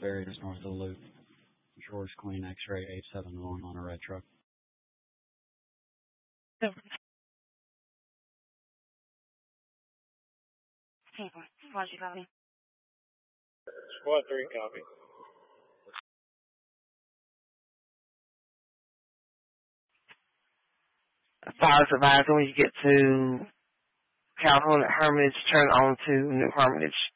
Ferry, just north of the loop. George Queen X-ray 871 on a red truck. Why'd you call me? Squad 3, copy. Fire's advisor when you get to Calhoun at Hermitage, turn on to New Hermitage.